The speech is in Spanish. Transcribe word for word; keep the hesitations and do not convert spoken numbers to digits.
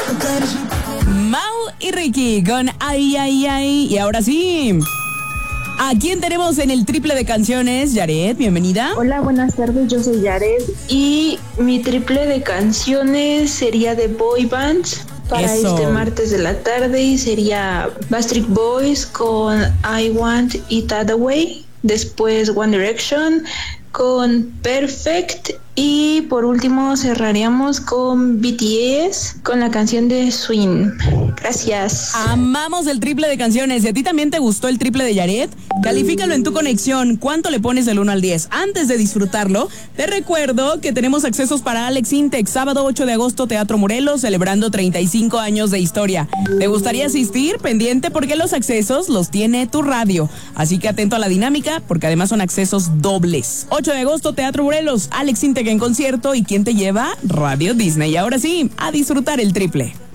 Mau y Ricky con Ay, Ay, Ay. Y ahora sí, ¿a quién tenemos en el triple de canciones? Yaret, bienvenida. Hola, buenas tardes, yo soy Yaret y mi triple de canciones sería de boy bands para Eso. este martes de la tarde y sería Backstreet Boys con I Want It That Way, después One Direction con Perfect y por último cerraríamos con B T S con la canción de Swing. Gracias. Amamos el triple de canciones. ¿Y a ti también te gustó el triple de Yaret? Califícalo en tu conexión. ¿Cuánto le pones del uno al diez? Antes de disfrutarlo, te recuerdo que tenemos accesos para Alex Intec, sábado ocho de agosto, Teatro Morelos, celebrando treinta y cinco años de historia. ¿Te gustaría asistir? Pendiente porque los accesos los tiene tu radio. Así que atento a la dinámica porque además son accesos dobles. ocho de agosto, Teatro Morelos, Alex Intec en concierto. ¿Y quién te lleva? Radio Disney. Y ahora sí, a disfrutar el triple.